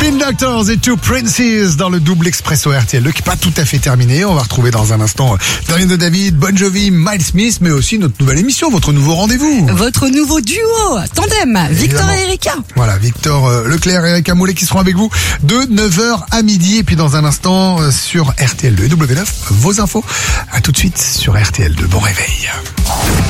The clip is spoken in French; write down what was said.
Spin Doctors et Two Princes dans le double expresso RTL2 qui n'est pas tout à fait terminé. On va retrouver dans un instant Dorian de David, Bon Jovi, Miles Smith, mais aussi notre nouvelle émission, votre nouveau rendez-vous. Votre nouveau duo, tandem, Victor et Erika. Voilà, Victor Leclerc et Erika Moulet qui seront avec vous de 9h à midi. Et puis dans un instant sur RTL2 et W9, vos infos. À tout de suite sur RTL2. Bon réveil.